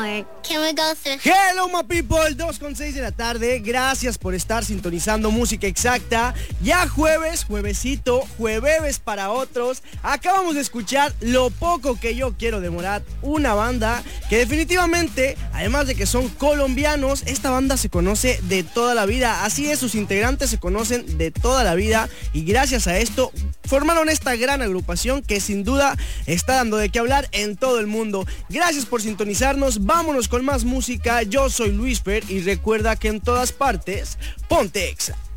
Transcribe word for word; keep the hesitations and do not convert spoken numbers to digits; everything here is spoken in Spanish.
homework. Can we go through? Hello, my people, dos con seis de la tarde. Gracias por estar sintonizando Música Exacta. Ya jueves, juevesito, jueves para otros. Acabamos de escuchar Lo Poco Que Yo Quiero de Morat, una banda que definitivamente, además de que son colombianos, esta banda se conoce de toda la vida. Así es, sus integrantes se conocen de toda la vida y gracias a esto formaron esta gran agrupación que sin duda está dando de qué hablar en todo el mundo. Gracias por sintonizarnos, vámonos con más música. Yo soy Luisfer y recuerda que en todas partes, ponte Exa.